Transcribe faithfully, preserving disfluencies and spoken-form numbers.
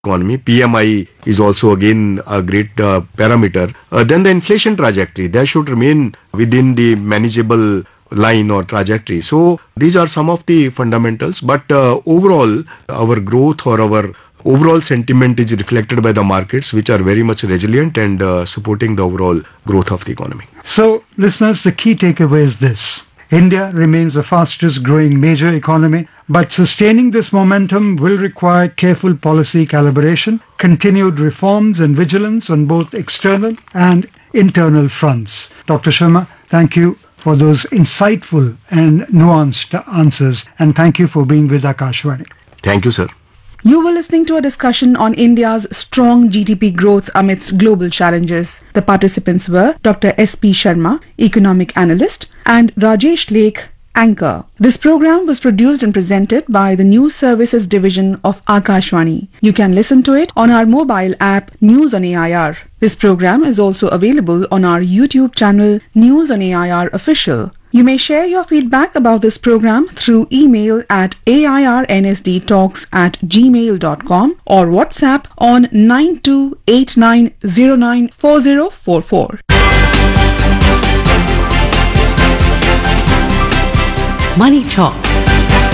economy. P M I is also again a great uh, parameter. Uh, then the inflation trajectory, that should remain within the manageable line or trajectory. So these are some of the fundamentals, but uh, overall our growth or our overall sentiment is reflected by the markets, which are very much resilient and uh, supporting the overall growth of the economy. So, listeners, the key takeaway is this. India remains the fastest growing major economy, but sustaining this momentum will require careful policy calibration, continued reforms and vigilance on both external and internal fronts. Doctor Sharma, thank you for those insightful and nuanced answers, and thank you for being with Akashvani. Thank you, sir. You were listening to a discussion on India's strong G D P growth amidst global challenges. The participants were Doctor S P Sharma, Economic Analyst, and Rajesh Lake, Anchor. This program was produced and presented by the News Services Division of Akashvani. You can listen to it on our mobile app News on A I R. This program is also available on our YouTube channel News on A I R Official. You may share your feedback about this program through email at airnsdtalks at gmail dot com or WhatsApp on nine two eight nine zero nine four zero four four. Money Talk.